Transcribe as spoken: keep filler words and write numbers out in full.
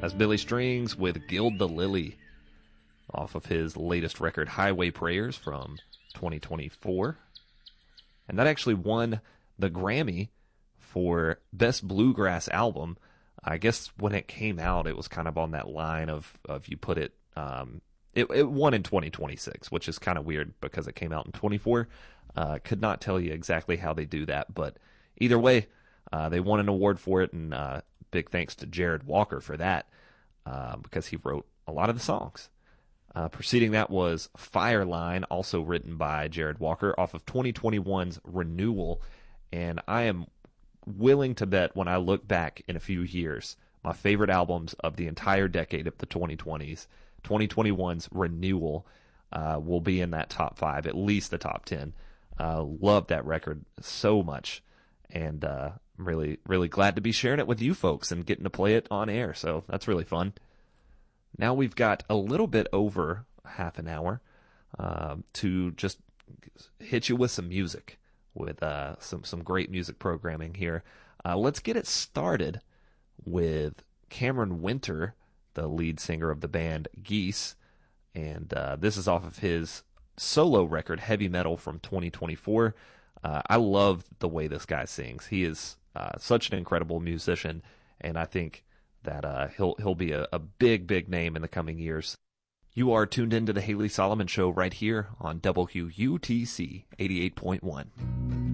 That's Billy Strings with Gild the Lily off of his latest record, Highway Prayers, from twenty twenty-four. And that actually won the Grammy for Best Bluegrass Album. I guess when it came out, it was kind of on that line of, of you put it, um, it, it won in twenty twenty-six, which is kind of weird because it came out in twenty-four. Uh, could not tell you exactly how they do that, but either way, uh, they won an award for it, and uh, big thanks to Jared Walker for that, uh, because he wrote a lot of the songs. Uh, preceding that was Fireline, also written by Jared Walker, off of twenty twenty-one's Renewal, and I am willing to bet when I look back in a few years, my favorite albums of the entire decade of the twenty twenties, twenty twenty-one's Renewal, uh, will be in that top five, at least the top ten. Uh, love that record so much, and uh, I'm really, really glad to be sharing it with you folks and getting to play it on air, so that's really fun. Now we've got a little bit over half an hour uh, to just hit you with some music, with uh, some, some great music programming here. Uh, let's get it started with Cameron Winter, the lead singer of the band Geese, and uh, this is off of his solo record, Heavy Metal, from twenty twenty-four. Uh, I love the way this guy sings. He is uh, such an incredible musician, and I think that uh, he'll he'll be a, a big, big name in the coming years. You are tuned into the Haley Solomon Show right here on W U T C eighty-eight point one.